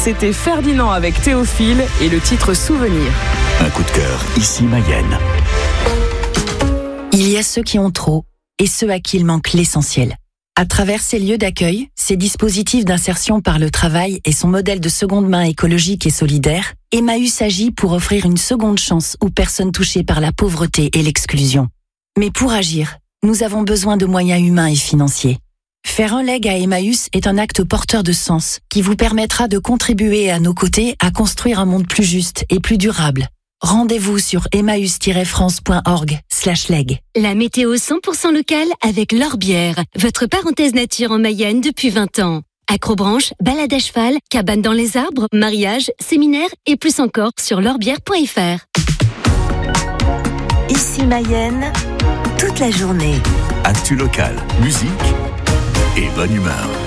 c'était Ferdinand avec Théophile et le titre Souvenir. Un coup de cœur, ici Mayenne. Il y a ceux qui ont trop et ceux à qui il manque l'essentiel. À travers ces lieux d'accueil, ces dispositifs d'insertion par le travail et son modèle de seconde main écologique et solidaire, Emmaüs agit pour offrir une seconde chance aux personnes touchées par la pauvreté et l'exclusion. Mais pour agir, nous avons besoin de moyens humains et financiers. Faire un leg à Emmaüs est un acte porteur de sens qui vous permettra de contribuer à nos côtés à construire un monde plus juste et plus durable. Rendez-vous sur emmaüs-france.org/leg. La météo 100% locale avec l'Orbière, votre parenthèse nature en Mayenne depuis 20 ans. Acrobranche, balade à cheval, cabane dans les arbres, mariage, séminaire et plus encore sur l'orbière.fr. Ici Mayenne, toute la journée. Actu local, musique et bonne humeur.